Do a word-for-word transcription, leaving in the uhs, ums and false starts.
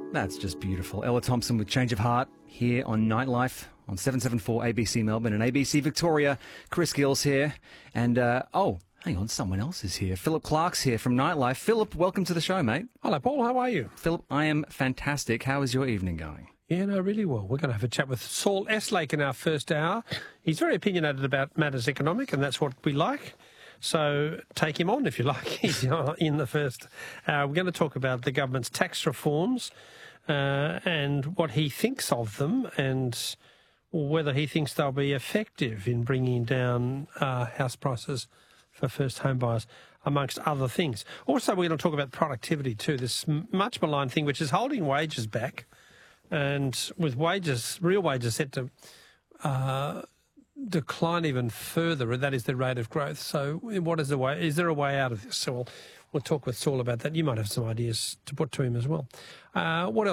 That's just beautiful. Ella Thompson with Change of Heart here on Nightlife on seven seventy-four A B C Melbourne and A B C Victoria. Chris Gills here. And, uh, oh, hang on, someone else is here. Philip Clark's here from Nightlife. Philip, welcome to the show, mate. Hello, Paul. How are you? Philip, I am fantastic. How is your evening going? Yeah, no, really well. We're going to have a chat with Saul Eslake in our first hour. He's very opinionated about matters economic, and that's what we like. So take him on if you like. He's in the first hour. We're going to talk about the government's tax reforms uh, and what he thinks of them, and whether he thinks they'll be effective in bringing down uh, house prices for first home buyers, amongst other things. Also, we're going to talk about productivity too, this much maligned thing which is holding wages back, and with wages, real wages set to uh, decline even further, and that is the rate of growth. So what is the way? Is there a way out of this? So we'll, we'll talk with Saul about that. You might have some ideas to put to him as well. Uh, what else?